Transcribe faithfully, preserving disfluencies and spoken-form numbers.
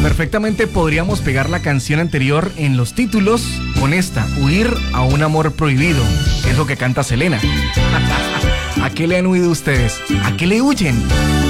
perfectamente podríamos pegar la canción anterior en los títulos con esta, Huir a un amor prohibido, que es lo que canta Selena. ¿A qué le han huido ustedes? ¿A qué le huyen?